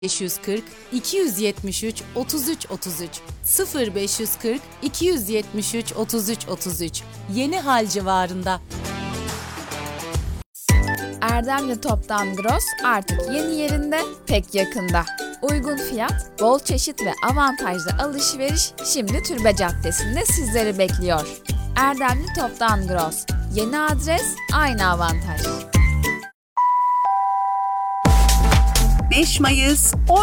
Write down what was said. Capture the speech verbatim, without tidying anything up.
beş yüz kırk iki yüz yetmiş üç otuz üç otuz üç sıfır beş yüz kırk iki yüz yetmiş üç otuz üç otuz üç Yeni Hal civarında. Erdemli Toptan Gross artık yeni yerinde, pek yakında. Uygun fiyat, bol çeşit ve avantajlı alışveriş şimdi Türbe Caddesi'nde sizleri bekliyor. Erdemli Toptan Gross. Yeni adres, aynı avantaj. beş Mayıs